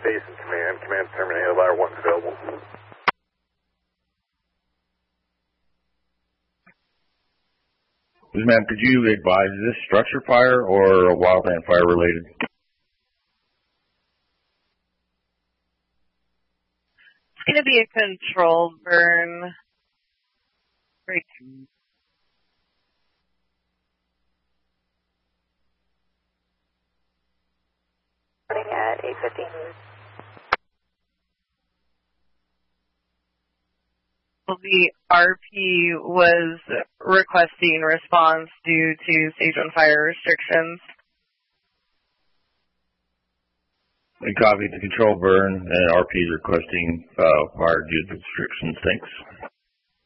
base and command. Command terminated, ladder 1's available. Ma'am, could you advise, is this structure fire or a wildland fire related? It's going to be a control burn. Break. Running at 8:50. The RP was requesting response due to stage 1 fire restrictions. We copy the control burn, and RP is requesting fire due to restrictions. Thanks.